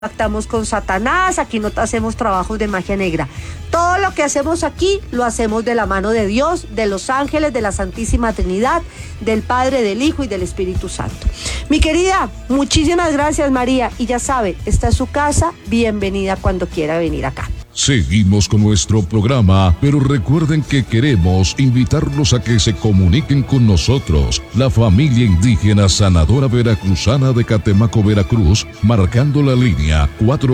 pactamos con Satanás, aquí no hacemos trabajos de magia negra. Todo lo que hacemos aquí lo hacemos de la mano de Dios, de los ángeles, de la Santísima Trinidad, del Padre, del Hijo y del Espíritu Santo. Mi querida, muchísimas gracias, María, y ya sabe, esta es su casa, bienvenida cuando quiera venir acá. Seguimos con nuestro programa, pero recuerden que queremos invitarlos a que se comuniquen con nosotros, la familia indígena sanadora veracruzana de Catemaco, Veracruz, marcando la línea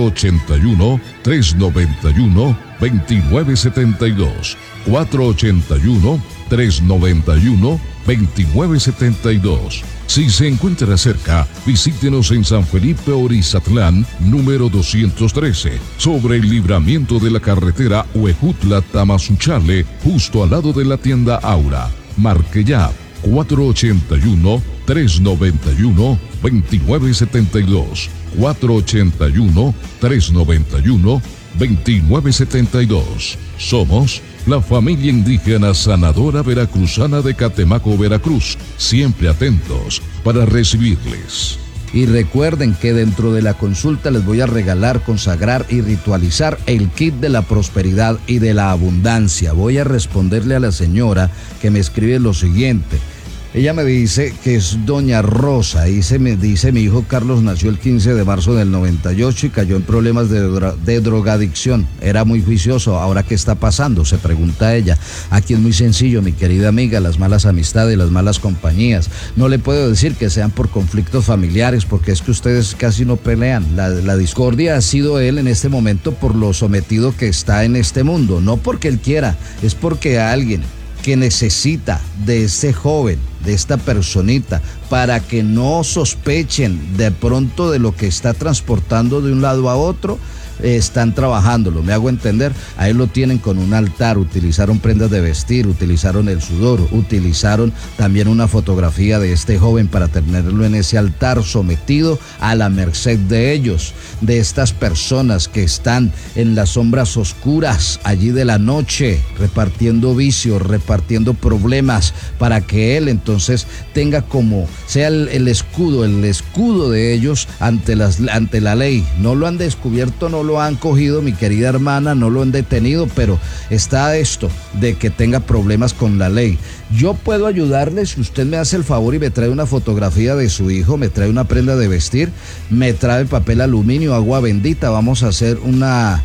481-391-2972, 481-391-2972. Si se encuentra cerca, visítenos en San Felipe Orizatlán, número 213, sobre el libramiento de la carretera Huejutla-Tamazunchale, justo al lado de la tienda Aura. Marque ya 481-391-2972, 481-391-2972. Somos la familia indígena sanadora veracruzana de Catemaco, Veracruz, siempre atentos para recibirles. Y recuerden que dentro de la consulta les voy a regalar, consagrar y ritualizar el kit de la prosperidad y de la abundancia. Voy a responderle a la señora que me escribe lo siguiente. Ella me dice que es doña Rosa, me dice mi hijo Carlos nació el 15 de marzo del 98 y cayó en problemas de drogadicción. Era muy juicioso, ¿ahora qué está pasando?, se pregunta ella. Aquí es muy sencillo, mi querida amiga, las malas amistades, las malas compañías. No le puedo decir que sean por conflictos familiares, porque es que ustedes casi no pelean. La discordia ha sido él en este momento por lo sometido que está en este mundo, no porque él quiera, es porque alguien que necesita de ese joven, de esta personita, para que no sospechen de pronto de lo que está transportando de un lado a otro, están trabajándolo, me hago entender. A él lo tienen con un altar, utilizaron prendas de vestir, utilizaron el sudor, utilizaron también una fotografía de este joven para tenerlo en ese altar sometido a la merced de ellos, de estas personas que están en las sombras oscuras allí de la noche, repartiendo vicios, repartiendo problemas, para que él entonces tenga como, sea el escudo de ellos ante la ley. No lo han descubierto, no lo han cogido, mi querida hermana, no lo han detenido, pero está esto de que tenga problemas con la ley. Yo puedo ayudarle si usted me hace el favor y me trae una fotografía de su hijo, me trae una prenda de vestir, me trae papel aluminio, agua bendita. Vamos a hacer una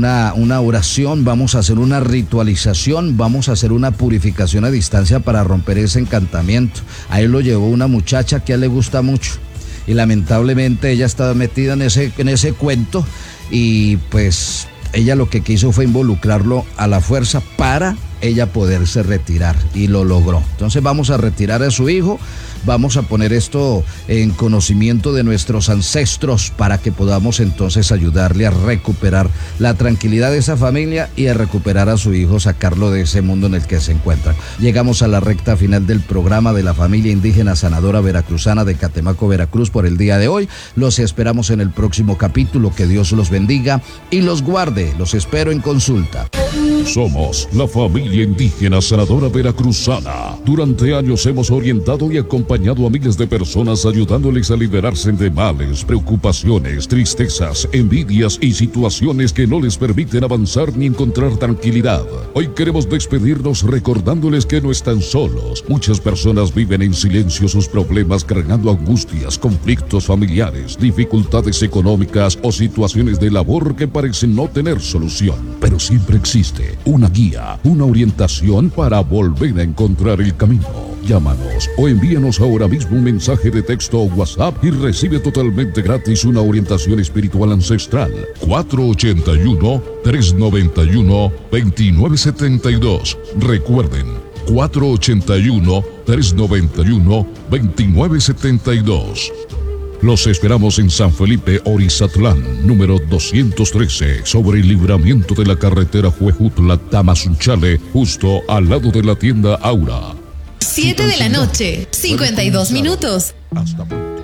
oración, vamos a hacer una ritualización, vamos a hacer una purificación a distancia para romper ese encantamiento. A él lo llevó una muchacha que a él le gusta mucho y lamentablemente ella estaba metida en ese cuento, y pues ella lo que quiso fue involucrarlo a la fuerza para ella poderse retirar, y lo logró. Entonces vamos a retirar a su hijo, vamos a poner esto en conocimiento de nuestros ancestros para que podamos entonces ayudarle a recuperar la tranquilidad de esa familia y a recuperar a su hijo, sacarlo de ese mundo en el que se encuentra. Llegamos a la recta final del programa de la familia indígena sanadora veracruzana de Catemaco, Veracruz, por el día de hoy. Los esperamos en el próximo capítulo. Que Dios los bendiga y los guarde. Los espero en consulta. Somos la familia indígena sanadora veracruzana. Durante años hemos orientado y acompañado a miles de personas, ayudándoles a liberarse de males, preocupaciones, tristezas, envidias y situaciones que no les permiten avanzar ni encontrar tranquilidad. Hoy queremos despedirnos recordándoles que no están solos. Muchas personas viven en silencio sus problemas, cargando angustias, conflictos familiares, dificultades económicas o situaciones de labor que parecen no tener solución. Pero siempre existe una guía, una orientación para volver a encontrar el camino. Llámanos o envíanos ahora mismo un mensaje de texto o WhatsApp y recibe totalmente gratis una orientación espiritual ancestral. 481-391-2972. Recuerden, 481-391-2972. Los esperamos en San Felipe Orizatlán, número 213, sobre el libramiento de la carretera Huejutla-Tamazunchale, justo al lado de la tienda Aura. 7 de la noche, 52 minutos. Hasta pronto.